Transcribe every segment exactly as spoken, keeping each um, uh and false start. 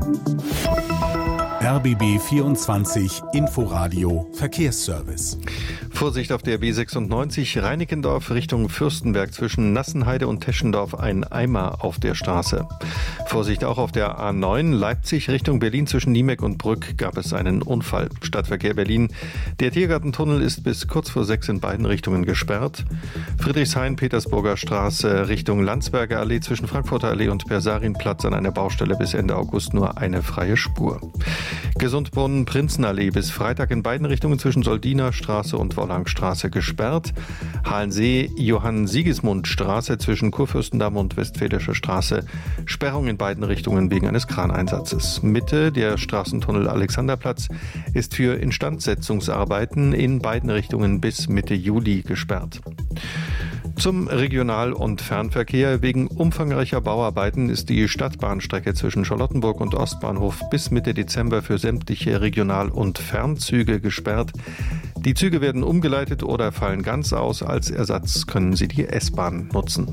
R B B vierundzwanzig Inforadio Verkehrsservice. Vorsicht auf der B sechsundneunzig Reinickendorf Richtung Fürstenberg zwischen Nassenheide und Teschendorf, ein Eimer auf der Straße. Vorsicht auch auf der A neun Leipzig Richtung Berlin zwischen Niemeck und Brück gab es einen Unfall. Stadtverkehr Berlin. Der Tiergartentunnel ist bis kurz vor sechs in beiden Richtungen gesperrt. Friedrichshain Petersburger Straße Richtung Landsberger Allee zwischen Frankfurter Allee und Persarinplatz an einer Baustelle bis Ende August nur eine freie Spur. Gesundbrunnen Prinzenallee bis Freitag in beiden Richtungen zwischen Soldiner Straße und Wollangstraße gesperrt. Halensee Johann-Sigismund-Straße zwischen Kurfürstendamm und Westfälischer Straße. Sperrung in beiden Richtungen wegen eines Kraneinsatzes. Mitte der Straßentunnel Alexanderplatz ist für Instandsetzungsarbeiten in beiden Richtungen bis Mitte Juli gesperrt. Zum Regional- und Fernverkehr. Wegen umfangreicher Bauarbeiten ist die Stadtbahnstrecke zwischen Charlottenburg und Ostbahnhof bis Mitte Dezember für sämtliche Regional- und Fernzüge gesperrt. Die Züge werden umgeleitet oder fallen ganz aus. Als Ersatz können Sie die S-Bahn nutzen.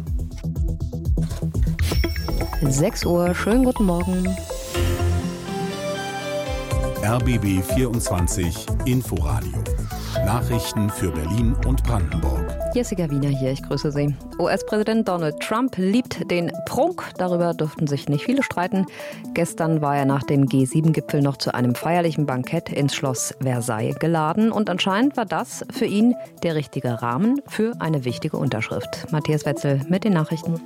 sechs Uhr, schönen guten Morgen. R B B vierundzwanzig Inforadio. Nachrichten für Berlin und Brandenburg. Jessica Wiener hier, ich grüße Sie. U S-Präsident Donald Trump liebt den Prunk. Darüber dürften sich nicht viele streiten. Gestern war er nach dem G sieben Gipfel noch zu einem feierlichen Bankett ins Schloss Versailles geladen. Und anscheinend war das für ihn der richtige Rahmen für eine wichtige Unterschrift. Matthias Wetzel mit den Nachrichten.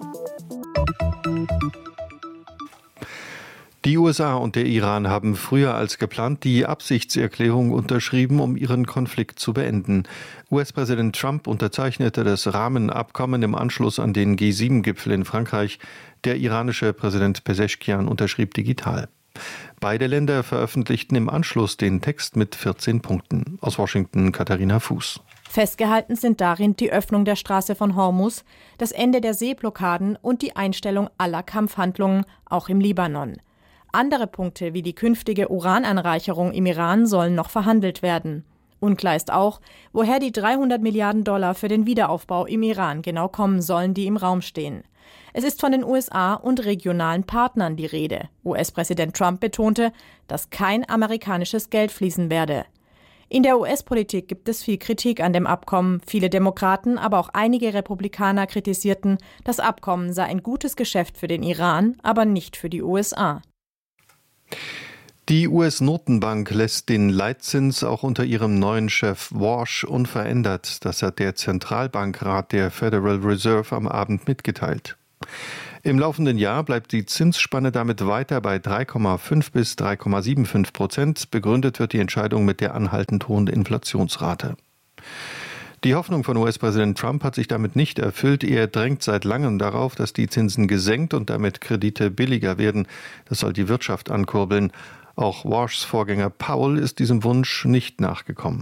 Die U S A und der Iran haben früher als geplant die Absichtserklärung unterschrieben, um ihren Konflikt zu beenden. U S-Präsident Trump unterzeichnete das Rahmenabkommen im Anschluss an den G sieben Gipfel in Frankreich. Der iranische Präsident Pezeshkian unterschrieb digital. Beide Länder veröffentlichten im Anschluss den Text mit vierzehn Punkten. Aus Washington Katharina Fuß. Festgehalten sind darin die Öffnung der Straße von Hormuz, das Ende der Seeblockaden und die Einstellung aller Kampfhandlungen, auch im Libanon. Andere Punkte wie die künftige Urananreicherung im Iran sollen noch verhandelt werden. Unklar ist auch, woher die dreihundert Milliarden Dollar für den Wiederaufbau im Iran genau kommen sollen, die im Raum stehen. Es ist von den U S A und regionalen Partnern die Rede. U S-Präsident Trump betonte, dass kein amerikanisches Geld fließen werde. In der U S-Politik gibt es viel Kritik an dem Abkommen. Viele Demokraten, aber auch einige Republikaner kritisierten, das Abkommen sei ein gutes Geschäft für den Iran, aber nicht für die U S A. Die U S-Notenbank lässt den Leitzins auch unter ihrem neuen Chef Warsh unverändert. Das hat der Zentralbankrat der Federal Reserve am Abend mitgeteilt. Im laufenden Jahr bleibt die Zinsspanne damit weiter bei drei Komma fünf bis drei Komma fünfundsiebzig Prozent. Begründet wird die Entscheidung mit der anhaltend hohen Inflationsrate. Die Hoffnung von U S-Präsident Trump hat sich damit nicht erfüllt. Er drängt seit langem darauf, dass die Zinsen gesenkt und damit Kredite billiger werden. Das soll die Wirtschaft ankurbeln. Auch Warshs Vorgänger Powell ist diesem Wunsch nicht nachgekommen.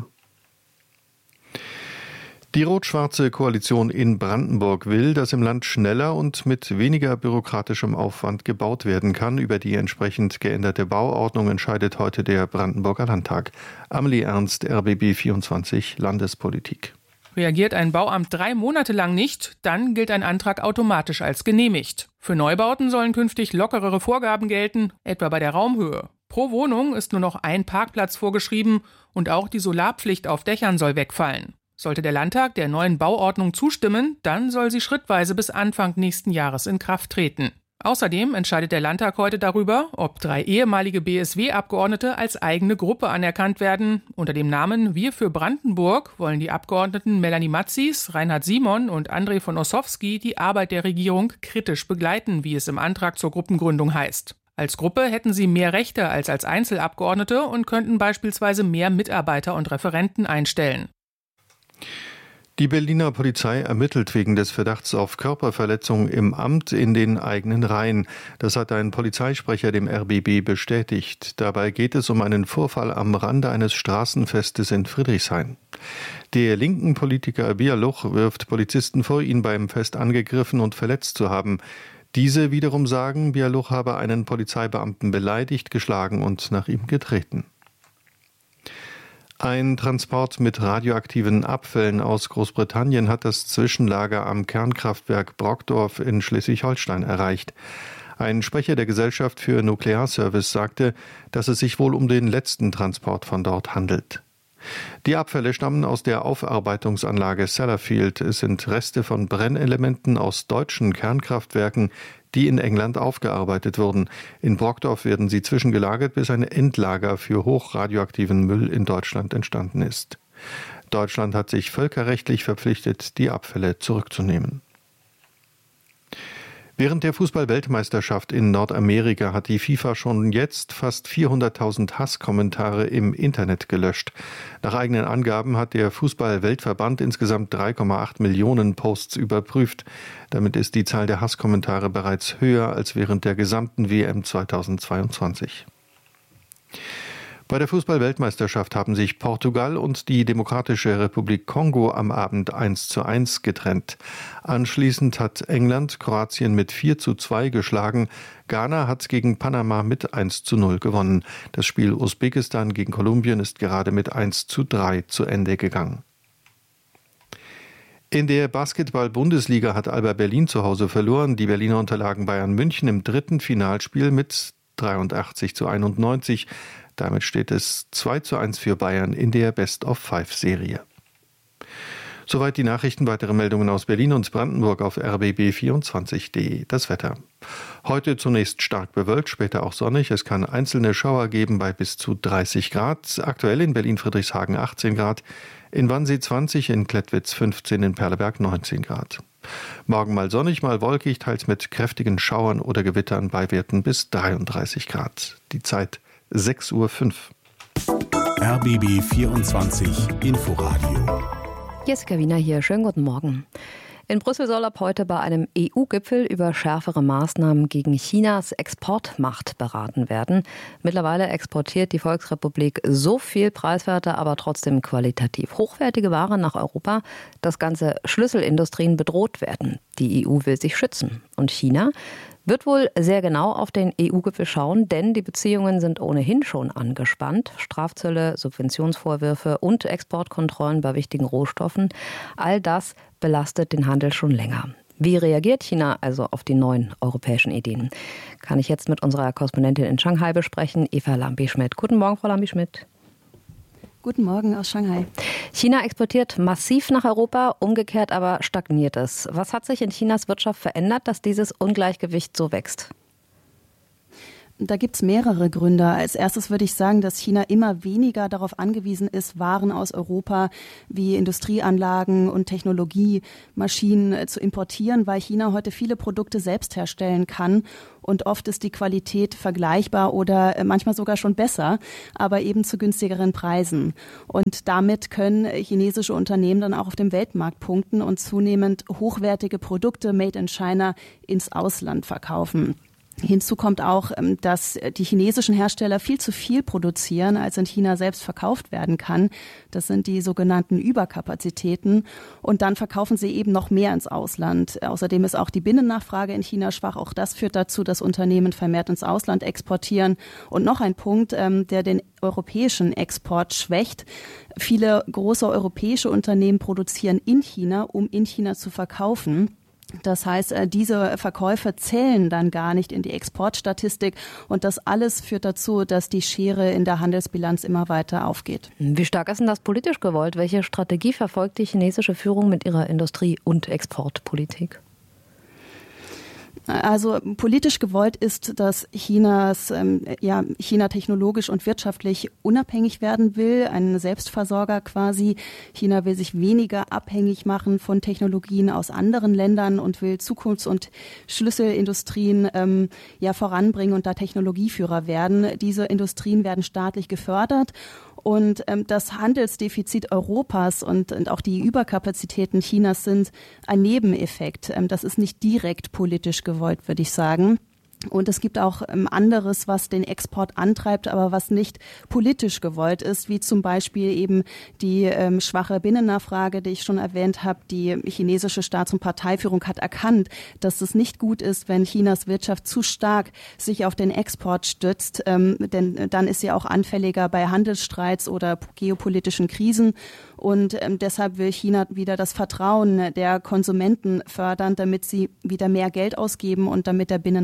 Die rot-schwarze Koalition in Brandenburg will, dass im Land schneller und mit weniger bürokratischem Aufwand gebaut werden kann. Über die entsprechend geänderte Bauordnung entscheidet heute der Brandenburger Landtag. Amelie Ernst, R B B vierundzwanzig Landespolitik. Reagiert ein Bauamt drei Monate lang nicht, dann gilt ein Antrag automatisch als genehmigt. Für Neubauten sollen künftig lockerere Vorgaben gelten, etwa bei der Raumhöhe. Pro Wohnung ist nur noch ein Parkplatz vorgeschrieben und auch die Solarpflicht auf Dächern soll wegfallen. Sollte der Landtag der neuen Bauordnung zustimmen, dann soll sie schrittweise bis Anfang nächsten Jahres in Kraft treten. Außerdem entscheidet der Landtag heute darüber, ob drei ehemalige B S W-Abgeordnete als eigene Gruppe anerkannt werden. Unter dem Namen Wir für Brandenburg wollen die Abgeordneten Melanie Matzis, Reinhard Simon und André von Ossowski die Arbeit der Regierung kritisch begleiten, wie es im Antrag zur Gruppengründung heißt. Als Gruppe hätten sie mehr Rechte als als Einzelabgeordnete und könnten beispielsweise mehr Mitarbeiter und Referenten einstellen. Die Berliner Polizei ermittelt wegen des Verdachts auf Körperverletzung im Amt in den eigenen Reihen. Das hat ein Polizeisprecher dem R B B bestätigt. Dabei geht es um einen Vorfall am Rande eines Straßenfestes in Friedrichshain. Der linken Politiker Bialuch wirft Polizisten vor, ihn beim Fest angegriffen und verletzt zu haben. Diese wiederum sagen, Bialuch habe einen Polizeibeamten beleidigt, geschlagen und nach ihm getreten. Ein Transport mit radioaktiven Abfällen aus Großbritannien hat das Zwischenlager am Kernkraftwerk Brokdorf in Schleswig-Holstein erreicht. Ein Sprecher der Gesellschaft für Nuklearservice sagte, dass es sich wohl um den letzten Transport von dort handelt. Die Abfälle stammen aus der Aufarbeitungsanlage Sellafield. Es sind Reste von Brennelementen aus deutschen Kernkraftwerken, die in England aufgearbeitet wurden. In Brokdorf werden sie zwischengelagert, bis ein Endlager für hochradioaktiven Müll in Deutschland entstanden ist. Deutschland hat sich völkerrechtlich verpflichtet, die Abfälle zurückzunehmen. Während der Fußball-Weltmeisterschaft in Nordamerika hat die FIFA schon jetzt fast vierhunderttausend Hasskommentare im Internet gelöscht. Nach eigenen Angaben hat der Fußball-Weltverband insgesamt drei Komma acht Millionen Posts überprüft. Damit ist die Zahl der Hasskommentare bereits höher als während der gesamten W M zweitausendzweiundzwanzig. Bei der Fußball-Weltmeisterschaft haben sich Portugal und die Demokratische Republik Kongo am Abend eins zu eins getrennt. Anschließend hat England Kroatien mit vier zu zwei geschlagen. Ghana hat gegen Panama mit eins zu null gewonnen. Das Spiel Usbekistan gegen Kolumbien ist gerade mit eins zu drei zu Ende gegangen. In der Basketball-Bundesliga hat Alba Berlin zu Hause verloren. Die Berliner unterlagen Bayern München im dritten Finalspiel mit dreiundachtzig zu einundneunzig. Damit steht es zwei zu eins für Bayern in der Best-of-Five-Serie. Soweit die Nachrichten. Weitere Meldungen aus Berlin und Brandenburg auf r b b vierundzwanzig punkt de. Das Wetter. Heute zunächst stark bewölkt, später auch sonnig. Es kann einzelne Schauer geben bei bis zu dreißig Grad. Aktuell in Berlin-Friedrichshagen achtzehn Grad, in Wannsee zwanzig, in Klettwitz fünfzehn, in Perleberg neunzehn Grad. Morgen mal sonnig, mal wolkig, teils mit kräftigen Schauern oder Gewittern bei Werten bis dreiunddreißig Grad. Die Zeit sechs Uhr fünf. R B B vierundzwanzig Inforadio. Jessica Wiener hier, schönen guten Morgen. In Brüssel soll ab heute bei einem E U-Gipfel über schärfere Maßnahmen gegen Chinas Exportmacht beraten werden. Mittlerweile exportiert die Volksrepublik so viel preiswerte, aber trotzdem qualitativ hochwertige Ware nach Europa, dass ganze Schlüsselindustrien bedroht werden. Die E U will sich schützen. Und China wird wohl sehr genau auf den E U-Gipfel schauen, denn die Beziehungen sind ohnehin schon angespannt. Strafzölle, Subventionsvorwürfe und Exportkontrollen bei wichtigen Rohstoffen, all das belastet den Handel schon länger. Wie reagiert China also auf die neuen europäischen Ideen? Kann ich jetzt mit unserer Korrespondentin in Shanghai besprechen, Eva Lambi-Schmidt. Guten Morgen, Frau Lambi-Schmidt. Guten Morgen aus Shanghai. China exportiert massiv nach Europa, umgekehrt aber stagniert es. Was hat sich in Chinas Wirtschaft verändert, dass dieses Ungleichgewicht so wächst? Da gibt es mehrere Gründe. Als erstes würde ich sagen, dass China immer weniger darauf angewiesen ist, Waren aus Europa wie Industrieanlagen und Technologiemaschinen zu importieren, weil China heute viele Produkte selbst herstellen kann. Und oft ist die Qualität vergleichbar oder manchmal sogar schon besser, aber eben zu günstigeren Preisen. Und damit können chinesische Unternehmen dann auch auf dem Weltmarkt punkten und zunehmend hochwertige Produkte made in China ins Ausland verkaufen. Hinzu kommt auch, dass die chinesischen Hersteller viel zu viel produzieren, als in China selbst verkauft werden kann. Das sind die sogenannten Überkapazitäten. Und dann verkaufen sie eben noch mehr ins Ausland. Außerdem ist auch die Binnennachfrage in China schwach. Auch das führt dazu, dass Unternehmen vermehrt ins Ausland exportieren. Und noch ein Punkt, der den europäischen Export schwächt. Viele große europäische Unternehmen produzieren in China, um in China zu verkaufen. Das heißt, diese Verkäufe zählen dann gar nicht in die Exportstatistik und das alles führt dazu, dass die Schere in der Handelsbilanz immer weiter aufgeht. Wie stark ist denn das politisch gewollt? Welche Strategie verfolgt die chinesische Führung mit ihrer Industrie- und Exportpolitik? Also politisch gewollt ist, dass Chinas, ähm, ja, China technologisch und wirtschaftlich unabhängig werden will, ein Selbstversorger quasi. China will sich weniger abhängig machen von Technologien aus anderen Ländern und will Zukunfts- und Schlüsselindustrien ähm, ja voranbringen und da Technologieführer werden. Diese Industrien werden staatlich gefördert. Und ähm, das Handelsdefizit Europas und, und auch die Überkapazitäten Chinas sind ein Nebeneffekt. Ähm, das ist nicht direkt politisch gewollt, würde ich sagen. Und es gibt auch ähm, anderes, was den Export antreibt, aber was nicht politisch gewollt ist, wie zum Beispiel eben die ähm, schwache Binnennachfrage, die ich schon erwähnt habe. Die chinesische Staats- und Parteiführung hat erkannt, dass es nicht gut ist, wenn Chinas Wirtschaft zu stark sich auf den Export stützt, ähm, denn dann ist sie auch anfälliger bei Handelsstreits oder geopolitischen Krisen. Und ähm, deshalb will China wieder das Vertrauen der Konsumenten fördern, damit sie wieder mehr Geld ausgeben und damit der Binnenmarkt wieder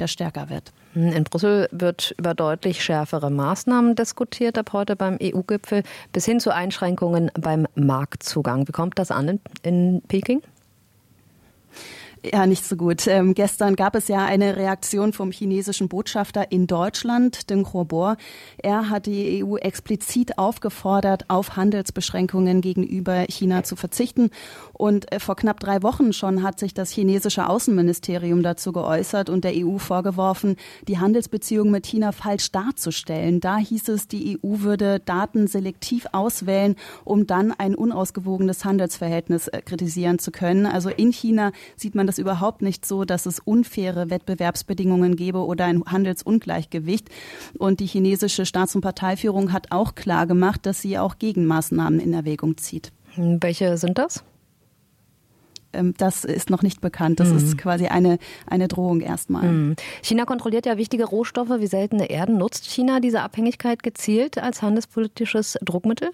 wieder stärker wird. In Brüssel wird über deutlich schärfere Maßnahmen diskutiert ab heute beim E U-Gipfel bis hin zu Einschränkungen beim Marktzugang. Wie kommt das an in, in Peking? Ja, nicht so gut. Ähm, gestern gab es ja eine Reaktion vom chinesischen Botschafter in Deutschland, Deng Xiaobao. Er hat die E U explizit aufgefordert, auf Handelsbeschränkungen gegenüber China zu verzichten. Und äh, vor knapp drei Wochen schon hat sich das chinesische Außenministerium dazu geäußert und der E U vorgeworfen, die Handelsbeziehungen mit China falsch darzustellen. Da hieß es, die E U würde Daten selektiv auswählen, um dann ein unausgewogenes Handelsverhältnis äh, kritisieren zu können. Also in China sieht man das überhaupt nicht so, dass es unfaire Wettbewerbsbedingungen gäbe oder ein Handelsungleichgewicht. Und die chinesische Staats- und Parteiführung hat auch klar gemacht, dass sie auch Gegenmaßnahmen in Erwägung zieht. Welche sind das? Das ist noch nicht bekannt. Das mhm. ist quasi eine, eine Drohung erstmal. Mhm. China kontrolliert ja wichtige Rohstoffe wie seltene Erden. Nutzt China diese Abhängigkeit gezielt als handelspolitisches Druckmittel?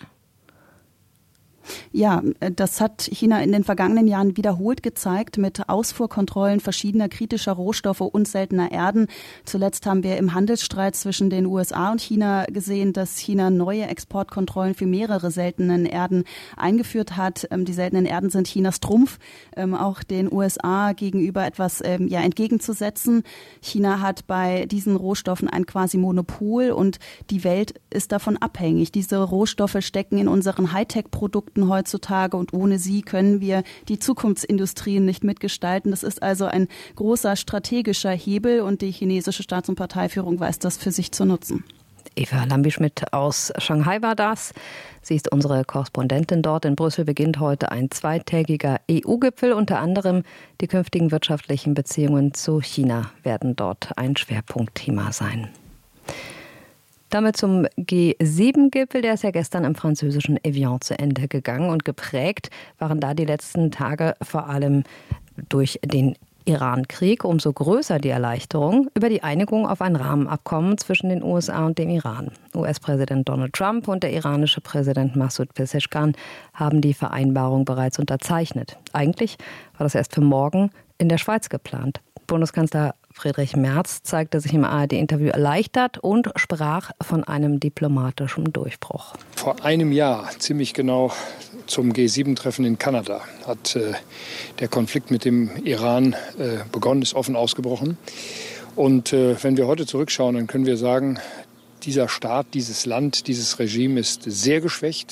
Ja, das hat China in den vergangenen Jahren wiederholt gezeigt mit Ausfuhrkontrollen verschiedener kritischer Rohstoffe und seltener Erden. Zuletzt haben wir im Handelsstreit zwischen den U S A und China gesehen, dass China neue Exportkontrollen für mehrere seltenen Erden eingeführt hat. Die seltenen Erden sind Chinas Trumpf, auch den U S A gegenüber etwas ja, entgegenzusetzen. China hat bei diesen Rohstoffen ein quasi Monopol und die Welt ist davon abhängig. Diese Rohstoffe stecken in unseren Hightech-Produkten heutzutage und ohne sie können wir die Zukunftsindustrien nicht mitgestalten. Das ist also ein großer strategischer Hebel und die chinesische Staats- und Parteiführung weiß das für sich zu nutzen. Eva Lambi-Schmidt aus Shanghai war das. Sie ist unsere Korrespondentin dort. In Brüssel beginnt heute ein zweitägiger E U-Gipfel. Unter anderem die künftigen wirtschaftlichen Beziehungen zu China werden dort ein Schwerpunktthema sein. Damit zum G sieben Gipfel, der ist ja gestern im französischen Evian zu Ende gegangen und geprägt waren da die letzten Tage vor allem durch den Iran-Krieg. Umso größer die Erleichterung über die Einigung auf ein Rahmenabkommen zwischen den U S A und dem Iran. U S-Präsident Donald Trump und der iranische Präsident Masoud Pezeshkian haben die Vereinbarung bereits unterzeichnet. Eigentlich war das erst für morgen in der Schweiz geplant. Bundeskanzler Friedrich Merz zeigte sich im A R D-Interview erleichtert und sprach von einem diplomatischen Durchbruch. Vor einem Jahr, ziemlich genau zum G sieben Treffen in Kanada, hat äh, der Konflikt mit dem Iran äh, begonnen, ist offen ausgebrochen. Und äh, wenn wir heute zurückschauen, dann können wir sagen, dieser Staat, dieses Land, dieses Regime ist sehr geschwächt.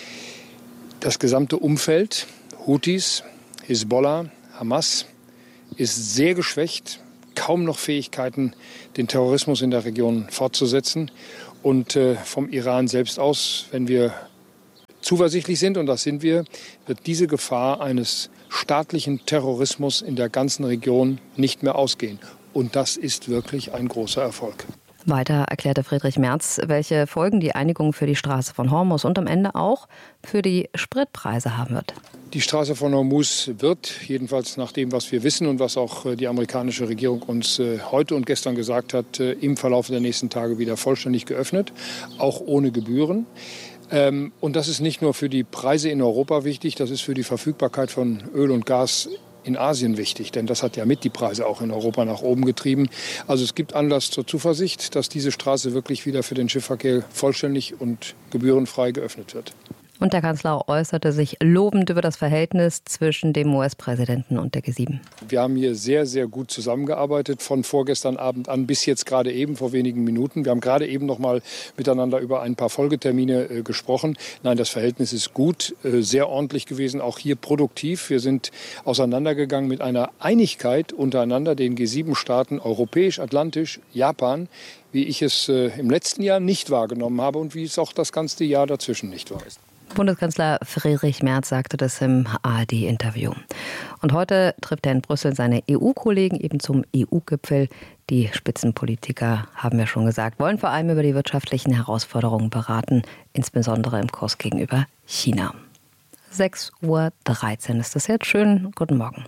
Das gesamte Umfeld, Houthis, Hisbollah, Hamas, ist sehr geschwächt. Kaum noch Fähigkeiten, den Terrorismus in der Region fortzusetzen. Und äh, vom Iran selbst aus, wenn wir zuversichtlich sind, und das sind wir, wird diese Gefahr eines staatlichen Terrorismus in der ganzen Region nicht mehr ausgehen. Und das ist wirklich ein großer Erfolg. Weiter erklärte Friedrich Merz, welche Folgen die Einigung für die Straße von Hormuz und am Ende auch für die Spritpreise haben wird. Die Straße von Hormuz wird, jedenfalls nach dem, was wir wissen und was auch die amerikanische Regierung uns heute und gestern gesagt hat, im Verlauf der nächsten Tage wieder vollständig geöffnet, auch ohne Gebühren. Und das ist nicht nur für die Preise in Europa wichtig, das ist für die Verfügbarkeit von Öl und Gas in Asien wichtig, denn das hat ja mit die Preise auch in Europa nach oben getrieben. Also es gibt Anlass zur Zuversicht, dass diese Straße wirklich wieder für den Schiffsverkehr vollständig und gebührenfrei geöffnet wird. Und der Kanzler äußerte sich lobend über das Verhältnis zwischen dem U S-Präsidenten und der G sieben. Wir haben hier sehr, sehr gut zusammengearbeitet, von vorgestern Abend an bis jetzt gerade eben vor wenigen Minuten. Wir haben gerade eben noch mal miteinander über ein paar Folgetermine äh, gesprochen. Nein, das Verhältnis ist gut, äh, sehr ordentlich gewesen, auch hier produktiv. Wir sind auseinandergegangen mit einer Einigkeit untereinander, den G sieben Staaten, europäisch, atlantisch, Japan, wie ich es äh, im letzten Jahr nicht wahrgenommen habe und wie es auch das ganze Jahr dazwischen nicht war. Bundeskanzler Friedrich Merz sagte das im A R D-Interview. Und heute trifft er in Brüssel seine E U-Kollegen eben zum E U-Gipfel. Die Spitzenpolitiker, haben wir schon gesagt, wollen vor allem über die wirtschaftlichen Herausforderungen beraten, insbesondere im Kurs gegenüber China. sechs Uhr dreizehn ist das jetzt. Schönen guten Morgen.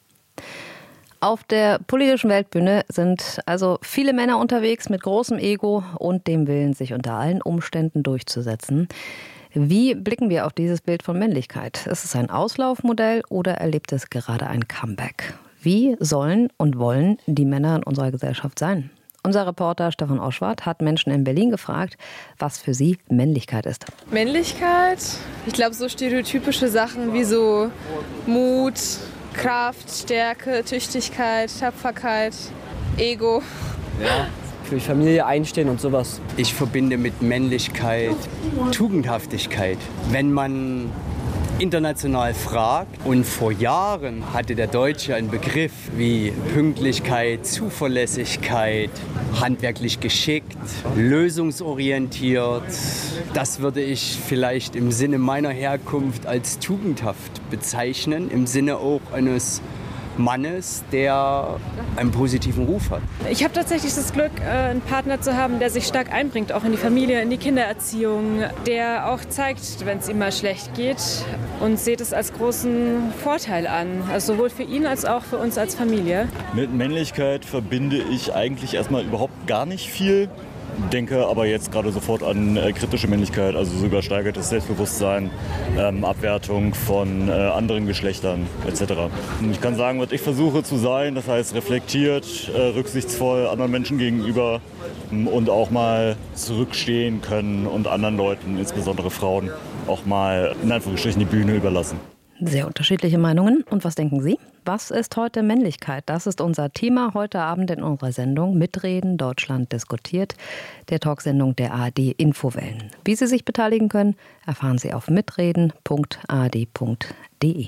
Auf der politischen Weltbühne sind also viele Männer unterwegs mit großem Ego und dem Willen, sich unter allen Umständen durchzusetzen. Wie blicken wir auf dieses Bild von Männlichkeit? Ist es ein Auslaufmodell oder erlebt es gerade ein Comeback? Wie sollen und wollen die Männer in unserer Gesellschaft sein? Unser Reporter Stefan Oschwart hat Menschen in Berlin gefragt, was für sie Männlichkeit ist. Männlichkeit? Ich glaube, so stereotypische Sachen wie so Mut, Kraft, Stärke, Tüchtigkeit, Tapferkeit, Ego. Ja, für Familie einstehen und sowas. Ich verbinde mit Männlichkeit Tugendhaftigkeit. Wenn man international fragt, und vor Jahren hatte der Deutsche einen Begriff wie Pünktlichkeit, Zuverlässigkeit, handwerklich geschickt, lösungsorientiert. Das würde ich vielleicht im Sinne meiner Herkunft als tugendhaft bezeichnen, im Sinne auch eines Mannes, der einen positiven Ruf hat. Ich habe tatsächlich das Glück, einen Partner zu haben, der sich stark einbringt, auch in die Familie, in die Kindererziehung, der auch zeigt, wenn es ihm mal schlecht geht und sieht es als großen Vorteil an, also sowohl für ihn als auch für uns als Familie. Mit Männlichkeit verbinde ich eigentlich erstmal überhaupt gar nicht viel. Denke aber jetzt gerade sofort an äh, kritische Männlichkeit, also sogar steigertes Selbstbewusstsein, ähm, Abwertung von äh, anderen Geschlechtern et cetera. Ich kann sagen, was ich versuche zu sein, das heißt reflektiert, äh, rücksichtsvoll anderen Menschen gegenüber ähm, und auch mal zurückstehen können und anderen Leuten, insbesondere Frauen, auch mal in Anführungsstrichen die Bühne überlassen. Sehr unterschiedliche Meinungen. Und was denken Sie? Was ist heute Männlichkeit? Das ist unser Thema heute Abend in unserer Sendung Mitreden Deutschland diskutiert, der Talksendung der A R D Infowellen. Wie Sie sich beteiligen können, erfahren Sie auf mitreden punkt a r d punkt d e.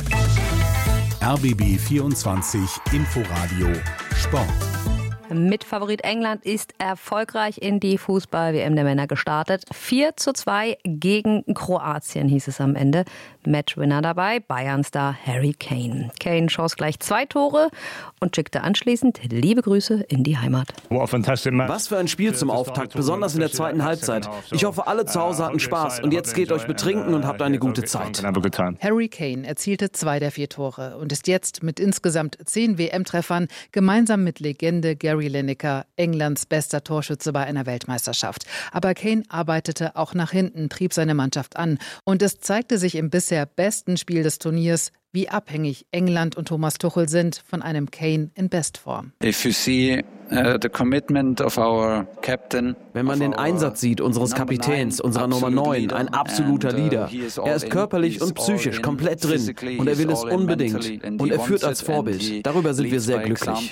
R B B vierundzwanzig Inforadio Sport. Mit Favorit England ist erfolgreich in die Fußball-W M der Männer gestartet. vier zu zwei gegen Kroatien hieß es am Ende. Matchwinner dabei, Bayern-Star Harry Kane. Kane schoss gleich zwei Tore und schickte anschließend liebe Grüße in die Heimat. Was für ein Spiel zum Auftakt, besonders in der zweiten Halbzeit. Ich hoffe, alle zu Hause hatten Spaß und jetzt geht euch betrinken und habt eine gute Zeit. Harry Kane erzielte zwei der vier Tore und ist jetzt mit insgesamt zehn W M-Treffern gemeinsam mit Legende Gary Lineker Englands bester Torschütze bei einer Weltmeisterschaft. Aber Kane arbeitete auch nach hinten, trieb seine Mannschaft an. Und es zeigte sich im bisher besten Spiel des Turniers, wie abhängig England und Thomas Tuchel sind von einem Kane in Bestform. If you see uh, the commitment of our captain, wenn man den Einsatz sieht unseres Kapitäns, unserer Nummer neun, ein absoluter Leader. Er ist körperlich und psychisch komplett drin und er will es unbedingt. Und er führt als Vorbild. Darüber sind wir sehr glücklich.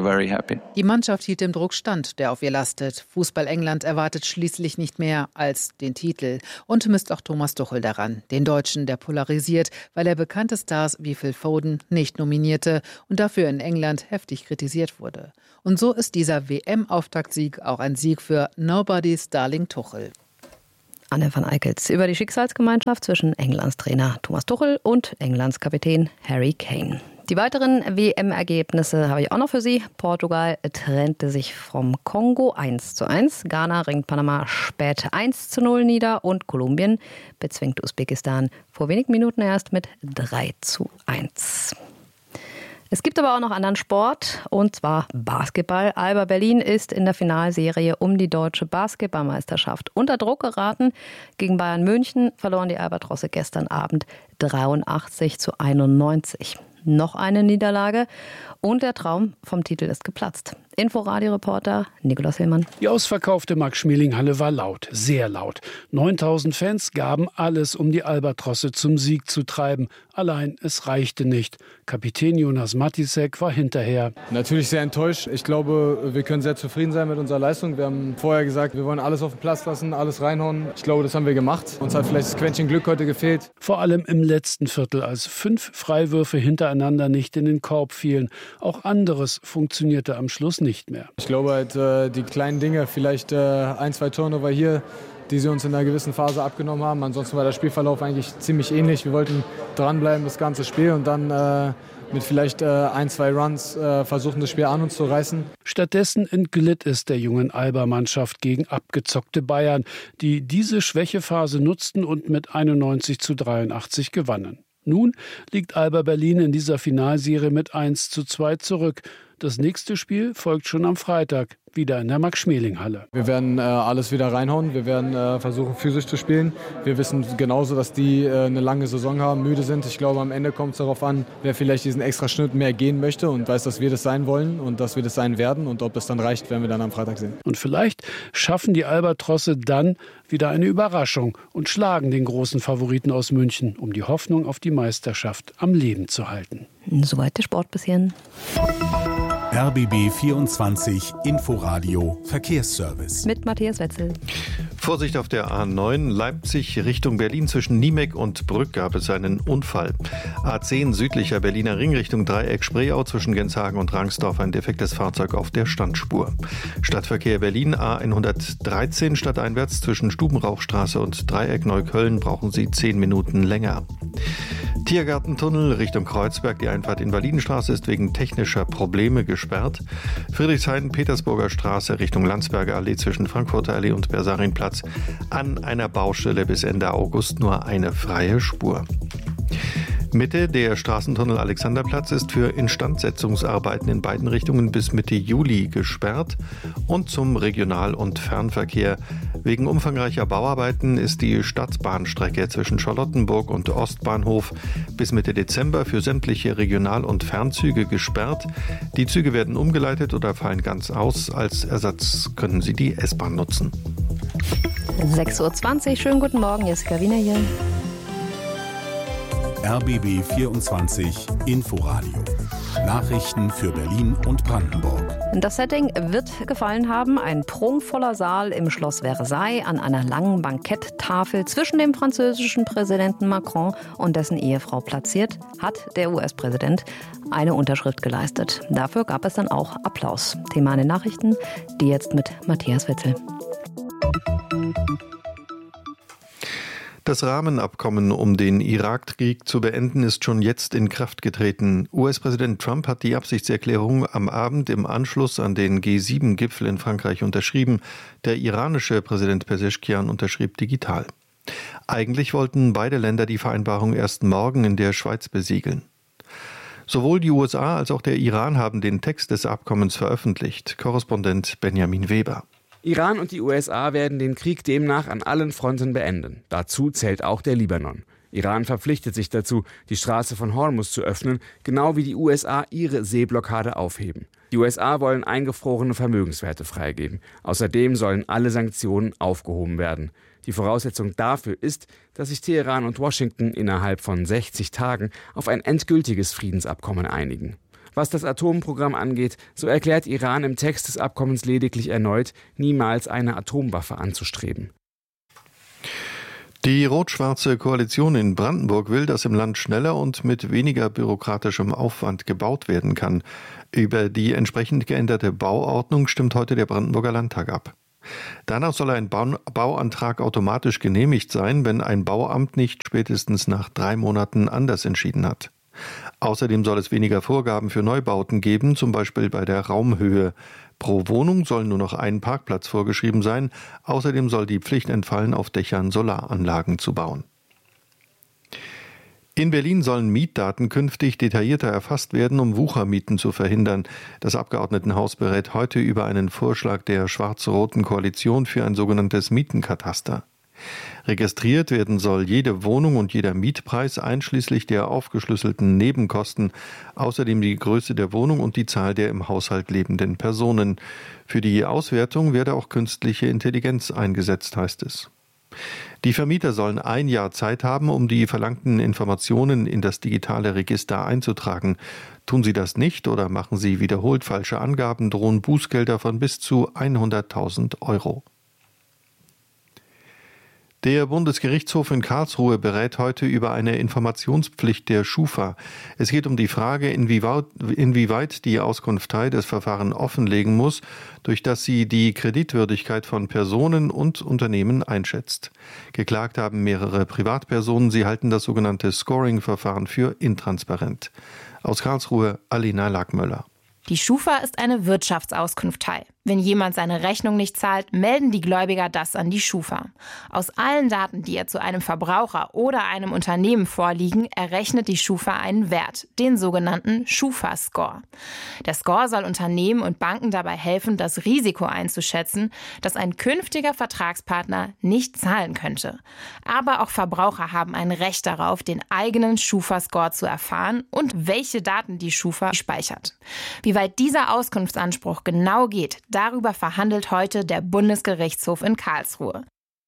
Die Mannschaft hielt dem Druck stand, der auf ihr lastet. Fußball England erwartet schließlich nicht mehr als den Titel und misst auch Thomas Tuchel daran, den Deutschen, der polarisiert, weil er bekannte Stars wie Phil Foden nicht nominierte und dafür in England heftig kritisiert wurde. Und so ist dieser W M-Auftaktsieg auch ein Sieg für Nobody's Darling Tuchel. Anne van Eickels über die Schicksalsgemeinschaft zwischen Englands Trainer Thomas Tuchel und Englands Kapitän Harry Kane. Die weiteren W M-Ergebnisse habe ich auch noch für Sie. Portugal trennte sich vom Kongo eins zu eins. Ghana ringt Panama spät eins zu null nieder und Kolumbien bezwingt Usbekistan vor wenigen Minuten erst mit drei zu eins. Es gibt aber auch noch anderen Sport, und zwar Basketball. Alba Berlin ist in der Finalserie um die deutsche Basketballmeisterschaft unter Druck geraten. Gegen Bayern München verloren die Albatrosse gestern Abend dreiundachtzig zu einundneunzig. Noch eine Niederlage und der Traum vom Titel ist geplatzt. Inforadio-Reporter Nikolaus Hillmann. Die ausverkaufte Max-Schmeling-Halle war laut, sehr laut. neuntausend Fans gaben alles, um die Albatrosse zum Sieg zu treiben. Allein es reichte nicht. Kapitän Jonas Matisek war hinterher. Natürlich sehr enttäuscht. Ich glaube, wir können sehr zufrieden sein mit unserer Leistung. Wir haben vorher gesagt, wir wollen alles auf den Platz lassen, alles reinhauen. Ich glaube, das haben wir gemacht. Uns hat vielleicht das Quäntchen Glück heute gefehlt. Vor allem im letzten Viertel, als fünf Freiwürfe hintereinander nicht in den Korb fielen. Auch anderes funktionierte am Schluss nicht mehr. Ich glaube halt, äh, die kleinen Dinge, vielleicht äh, ein, zwei Turnover hier, die sie uns in einer gewissen Phase abgenommen haben. Ansonsten war der Spielverlauf eigentlich ziemlich ähnlich. Wir wollten dranbleiben das ganze Spiel und dann äh, mit vielleicht äh, ein, zwei Runs äh, versuchen, das Spiel an uns zu reißen. Stattdessen entglitt es der jungen Alba-Mannschaft gegen abgezockte Bayern, die diese Schwächephase nutzten und mit einundneunzig zu dreiundachtzig gewannen. Nun liegt Alba Berlin in dieser Finalserie mit eins zu zwei zurück. Das nächste Spiel folgt schon am Freitag wieder in der Max-Schmeling-Halle. Wir werden äh, alles wieder reinhauen. Wir werden äh, versuchen, physisch zu spielen. Wir wissen genauso, dass die äh, eine lange Saison haben, müde sind. Ich glaube, am Ende kommt es darauf an, wer vielleicht diesen extra Schnitt mehr gehen möchte und weiß, dass wir das sein wollen und dass wir das sein werden. Und ob das dann reicht, werden wir dann am Freitag sehen. Und vielleicht schaffen die Albatrosse dann wieder eine Überraschung und schlagen den großen Favoriten aus München, um die Hoffnung auf die Meisterschaft am Leben zu halten. Soweit der Sport bis hierhin. R B B vierundzwanzig Inforadio Verkehrsservice. Mit Matthias Wetzel. Vorsicht auf der A neun Leipzig Richtung Berlin zwischen Niemek und Brück gab es einen Unfall. A zehn südlicher Berliner Ring Richtung Dreieck Spreeau zwischen Genshagen und Rangsdorf ein defektes Fahrzeug auf der Standspur. Stadtverkehr Berlin A hundertdreizehn stadteinwärts zwischen Stubenrauchstraße und Dreieck Neukölln brauchen Sie zehn Minuten länger. Tiergartentunnel Richtung Kreuzberg. Die Einfahrt Invalidenstraße ist wegen technischer Probleme gesperrt. Friedrichshain-Petersburger Straße Richtung Landsberger Allee zwischen Frankfurter Allee und Bersarinplatz. An einer Baustelle bis Ende August nur eine freie Spur. Mitte der Straßentunnel Alexanderplatz ist für Instandsetzungsarbeiten in beiden Richtungen bis Mitte Juli gesperrt. Und zum Regional- und Fernverkehr. Wegen umfangreicher Bauarbeiten ist die Stadtbahnstrecke zwischen Charlottenburg und Ostbahnhof bis Mitte Dezember für sämtliche Regional- und Fernzüge gesperrt. Die Züge werden umgeleitet oder fallen ganz aus. Als Ersatz können Sie die S-Bahn nutzen. sechs Uhr zwanzig, schönen guten Morgen, Jessica Wiener hier. R B B vierundzwanzig Inforadio. Nachrichten für Berlin und Brandenburg. Das Setting wird gefallen haben. Ein prunkvoller Saal im Schloss Versailles an einer langen Banketttafel zwischen dem französischen Präsidenten Macron und dessen Ehefrau platziert, hat der U S-Präsident eine Unterschrift geleistet. Dafür gab es dann auch Applaus. Thema in den Nachrichten, die jetzt mit Matthias Wetzel. Das Rahmenabkommen, um den Irakkrieg zu beenden, ist schon jetzt in Kraft getreten. U S-Präsident Trump hat die Absichtserklärung am Abend im Anschluss an den G sieben Gipfel in Frankreich unterschrieben. Der iranische Präsident Pezeshkian unterschrieb digital. Eigentlich wollten beide Länder die Vereinbarung erst morgen in der Schweiz besiegeln. Sowohl die U S A als auch der Iran haben den Text des Abkommens veröffentlicht. Korrespondent Benjamin Weber. Iran und die U S A werden den Krieg demnach an allen Fronten beenden. Dazu zählt auch der Libanon. Iran verpflichtet sich dazu, die Straße von Hormuz zu öffnen, genau wie die U S A ihre Seeblockade aufheben. Die U S A wollen eingefrorene Vermögenswerte freigeben. Außerdem sollen alle Sanktionen aufgehoben werden. Die Voraussetzung dafür ist, dass sich Teheran und Washington innerhalb von sechzig Tagen auf ein endgültiges Friedensabkommen einigen. Was das Atomprogramm angeht, so erklärt Iran im Text des Abkommens lediglich erneut, niemals eine Atomwaffe anzustreben. Die rot-schwarze Koalition in Brandenburg will, dass im Land schneller und mit weniger bürokratischem Aufwand gebaut werden kann. Über die entsprechend geänderte Bauordnung stimmt heute der Brandenburger Landtag ab. Danach soll ein Bauantrag automatisch genehmigt sein, wenn ein Bauamt nicht spätestens nach drei Monaten anders entschieden hat. Außerdem soll es weniger Vorgaben für Neubauten geben, zum Beispiel bei der Raumhöhe. Pro Wohnung soll nur noch ein Parkplatz vorgeschrieben sein. Außerdem soll die Pflicht entfallen, auf Dächern Solaranlagen zu bauen. In Berlin sollen Mietdaten künftig detaillierter erfasst werden, um Wuchermieten zu verhindern. Das Abgeordnetenhaus berät heute über einen Vorschlag der schwarz-roten Koalition für ein sogenanntes Mietenkataster. Registriert werden soll jede Wohnung und jeder Mietpreis einschließlich der aufgeschlüsselten Nebenkosten, außerdem die Größe der Wohnung und die Zahl der im Haushalt lebenden Personen. Für die Auswertung werde auch künstliche Intelligenz eingesetzt, heißt es. Die Vermieter sollen ein Jahr Zeit haben, um die verlangten Informationen in das digitale Register einzutragen. Tun sie das nicht oder machen sie wiederholt falsche Angaben, drohen Bußgelder von bis zu hunderttausend Euro. Der Bundesgerichtshof in Karlsruhe berät heute über eine Informationspflicht der Schufa. Es geht um die Frage, inwieweit die Auskunftei das Verfahren offenlegen muss, durch das sie die Kreditwürdigkeit von Personen und Unternehmen einschätzt. Geklagt haben mehrere Privatpersonen. Sie halten das sogenannte Scoring-Verfahren für intransparent. Aus Karlsruhe, Alina Lackmöller. Die Schufa ist eine Wirtschaftsauskunftei. Wenn jemand seine Rechnung nicht zahlt, melden die Gläubiger das an die Schufa. Aus allen Daten, die ja zu einem Verbraucher oder einem Unternehmen vorliegen, errechnet die Schufa einen Wert, den sogenannten Schufa-Score. Der Score soll Unternehmen und Banken dabei helfen, das Risiko einzuschätzen, dass ein künftiger Vertragspartner nicht zahlen könnte. Aber auch Verbraucher haben ein Recht darauf, den eigenen Schufa-Score zu erfahren und welche Daten die Schufa speichert. Wie weit dieser Auskunftsanspruch genau geht, darüber verhandelt heute der Bundesgerichtshof in Karlsruhe.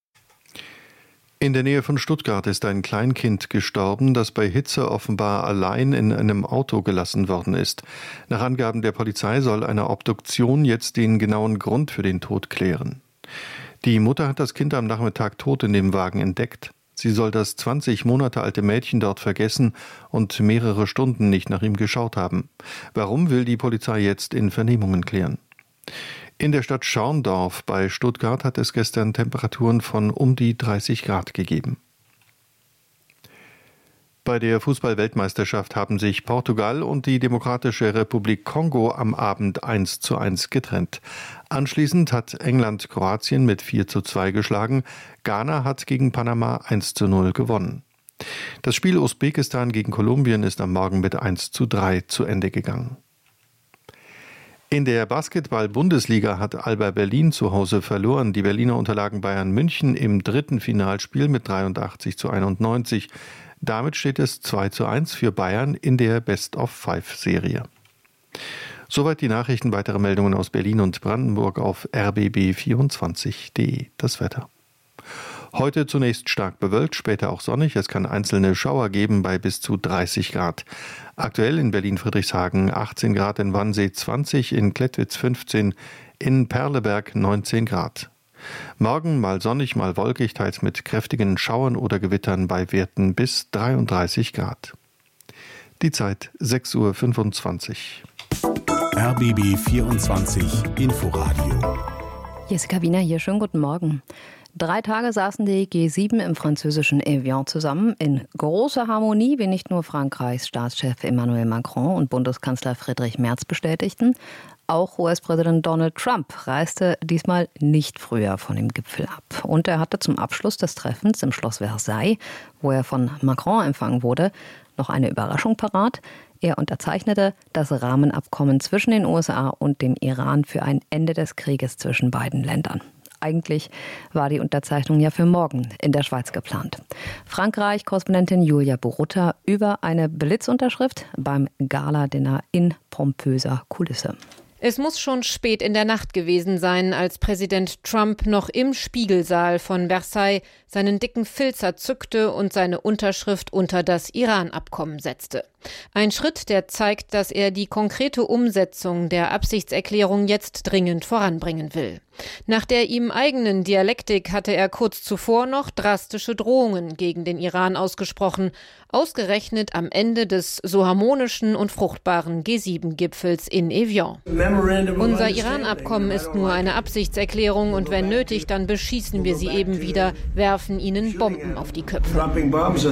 In der Nähe von Stuttgart ist ein Kleinkind gestorben, das bei Hitze offenbar allein in einem Auto gelassen worden ist. Nach Angaben der Polizei soll eine Obduktion jetzt den genauen Grund für den Tod klären. Die Mutter hat das Kind am Nachmittag tot in dem Wagen entdeckt. Sie soll das zwanzig Monate alte Mädchen dort vergessen und mehrere Stunden nicht nach ihm geschaut haben. Warum, will die Polizei jetzt in Vernehmungen klären. In der Stadt Schorndorf bei Stuttgart hat es gestern Temperaturen von um die dreißig Grad gegeben. Bei der Fußball-Weltmeisterschaft haben sich Portugal und die Demokratische Republik Kongo am Abend eins zu eins getrennt. Anschließend hat England Kroatien mit vier zu zwei geschlagen. Ghana hat gegen Panama eins zu null gewonnen. Das Spiel Usbekistan gegen Kolumbien ist am Morgen mit eins zu drei zu Ende gegangen. In der Basketball-Bundesliga hat Alba Berlin zu Hause verloren. Die Berliner unterlagen Bayern München im dritten Finalspiel mit dreiundachtzig zu einundneunzig. Damit steht es zwei zu eins für Bayern in der Best-of-Five-Serie. Soweit die Nachrichten. Weitere Meldungen aus Berlin und Brandenburg auf r b b vierundzwanzig punkt de. Das Wetter. Heute zunächst stark bewölkt, später auch sonnig. Es kann einzelne Schauer geben bei bis zu dreißig Grad. Aktuell in Berlin-Friedrichshagen achtzehn Grad, in Wannsee zwanzig, in Klettwitz fünfzehn, in Perleberg neunzehn Grad. Morgen mal sonnig, mal wolkig, teils mit kräftigen Schauern oder Gewittern bei Werten bis dreiunddreißig Grad. Die Zeit sechs Uhr fünfundzwanzig. R B B vierundzwanzig Inforadio. Jessica Wiener hier, schönen guten Morgen. Drei Tage saßen die G sieben im französischen Evian zusammen, in großer Harmonie, wie nicht nur Frankreichs Staatschef Emmanuel Macron und Bundeskanzler Friedrich Merz bestätigten. Auch U S-Präsident Donald Trump reiste diesmal nicht früher von dem Gipfel ab. Und er hatte zum Abschluss des Treffens im Schloss Versailles, wo er von Macron empfangen wurde, noch eine Überraschung parat. Er unterzeichnete das Rahmenabkommen zwischen den U S A und dem Iran für ein Ende des Krieges zwischen beiden Ländern. Eigentlich war die Unterzeichnung ja für morgen in der Schweiz geplant. Frankreich-Korrespondentin Julia Borutta über eine Blitzunterschrift beim Gala-Dinner in pompöser Kulisse. Es muss schon spät in der Nacht gewesen sein, als Präsident Trump noch im Spiegelsaal von Versailles seinen dicken Filzer zückte und seine Unterschrift unter das Iran-Abkommen setzte. Ein Schritt, der zeigt, dass er die konkrete Umsetzung der Absichtserklärung jetzt dringend voranbringen will. Nach der ihm eigenen Dialektik hatte er kurz zuvor noch drastische Drohungen gegen den Iran ausgesprochen, ausgerechnet am Ende des so harmonischen und fruchtbaren G sieben Gipfels in Evian. Unser Iran-Abkommen ist nur eine Absichtserklärung und wenn nötig, dann beschießen wir sie eben wieder, werfen ihnen Bomben auf die Köpfe.